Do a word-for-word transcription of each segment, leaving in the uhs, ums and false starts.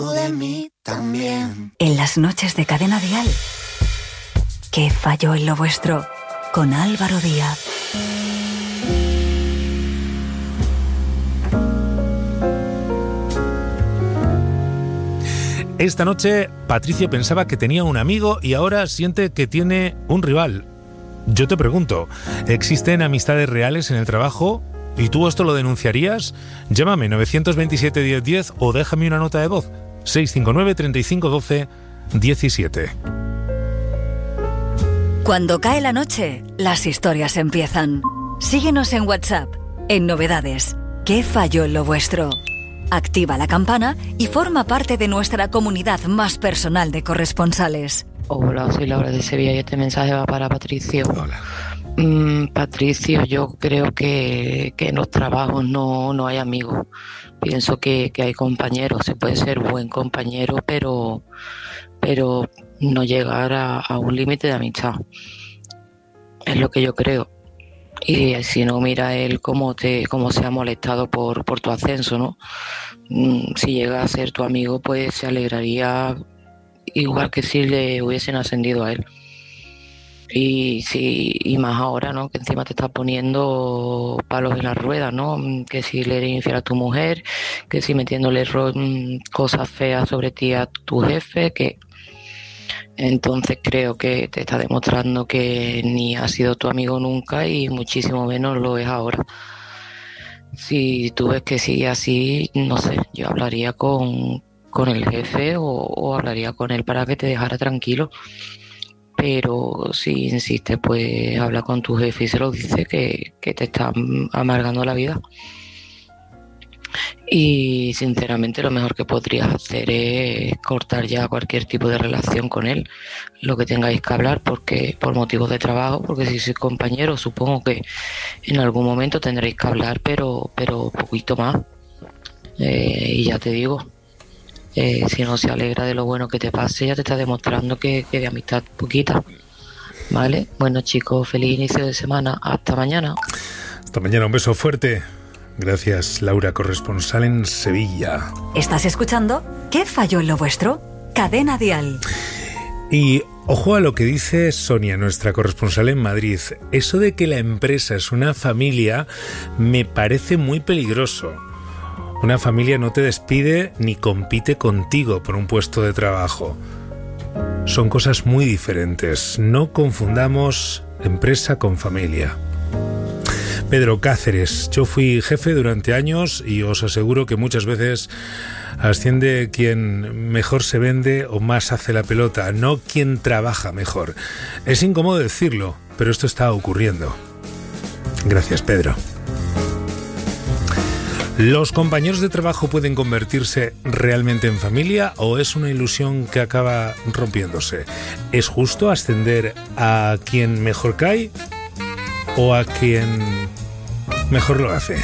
de mí también. En las noches de Cadena Dial, ¿qué falló en lo vuestro? Con Álvaro Díaz. Esta noche Patricio pensaba que tenía un amigo y ahora siente que tiene un rival. Yo te pregunto, ¿existen amistades reales en el trabajo? ¿Y tú esto lo denunciarías? Llámame nueve dos siete, diez diez o déjame una nota de voz seis cinco nueve, treinta y cinco, doce, diecisiete. Cuando cae la noche, las historias empiezan. Síguenos en WhatsApp, en Novedades. ¿Qué falló en lo vuestro? Activa la campana y forma parte de nuestra comunidad más personal de corresponsales. Hola, soy Laura de Sevilla y este mensaje va para Patricio. Hola. Mm, Patricio, yo creo que, que en los trabajos no, no hay amigos. Pienso que, que hay compañeros, se puede ser buen compañero, pero, pero no llegar a, a un límite de amistad. Es lo que yo creo. Y si no, mira él cómo te cómo se ha molestado por, por tu ascenso, ¿no? Mm, si llega a ser tu amigo, pues se alegraría igual que si le hubiesen ascendido a él. Y sí, y más ahora, ¿no? Que encima te está poniendo palos en las ruedas, ¿no? Que si le eres infiel a tu mujer, que si metiéndole ro- cosas feas sobre ti a tu jefe, que entonces creo que te está demostrando que ni ha sido tu amigo nunca y muchísimo menos lo es ahora. Si tú ves que sigue así, no sé, yo hablaría con, con el jefe o, o hablaría con él para que te dejara tranquilo. Pero si insiste, pues habla con tu jefe y se lo dice que, que te está amargando la vida. Y sinceramente lo mejor que podrías hacer es cortar ya cualquier tipo de relación con él, lo que tengáis que hablar, porque por motivos de trabajo, porque si sois compañeros supongo que en algún momento tendréis que hablar, pero pero poquito más. Eh, y ya te digo, eh, si no se alegra de lo bueno que te pase, ya te está demostrando que, que de amistad poquita. Vale, bueno chicos, feliz inicio de semana, hasta mañana. Hasta mañana, un beso fuerte. Gracias, Laura, corresponsal en Sevilla. ¿Estás escuchando? ¿Qué falló en lo vuestro? Cadena Dial. Y ojo a lo que dice Sonia, nuestra corresponsal en Madrid. Eso de que la empresa es una familia me parece muy peligroso. Una familia no te despide ni compite contigo por un puesto de trabajo. Son cosas muy diferentes. No confundamos empresa con familia. Pedro Cáceres, yo fui jefe durante años y os aseguro que muchas veces asciende quien mejor se vende o más hace la pelota, no quien trabaja mejor. Es incómodo decirlo, pero esto está ocurriendo. Gracias, Pedro. ¿Los compañeros de trabajo pueden convertirse realmente en familia o es una ilusión que acaba rompiéndose? ¿Es justo ascender a quien mejor cae o a quien mejor lo hace?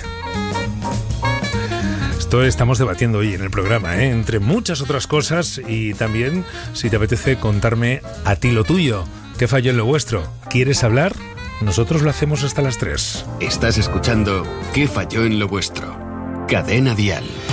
Esto estamos debatiendo hoy en el programa, ¿eh? Entre muchas otras cosas, y también, si te apetece contarme a ti lo tuyo, ¿qué falló en lo vuestro? ¿Quieres hablar? Nosotros lo hacemos hasta las tres. Estás escuchando ¿Qué falló en lo vuestro? Cadena Dial.